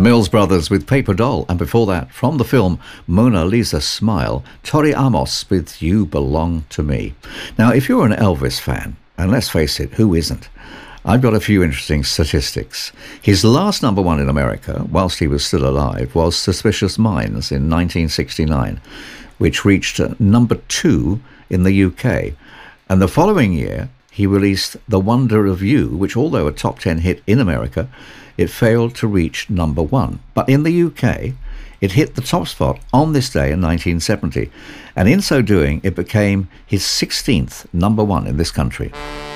Mills Brothers with Paper Doll, and before that, from the film Mona Lisa Smile, Tori Amos with You Belong to Me. Now, if you're an Elvis fan, and let's face it, who isn't? I've got a few interesting statistics. His last number one in America, whilst he was still alive, was Suspicious Minds in 1969, which reached number 2 in the UK. And the following year, he released The Wonder of You, which, although a top 10 hit in America, it failed to reach number 1. But in the UK, it hit the top spot on this day in 1970. And in so doing, it became his 16th number 1 in this country.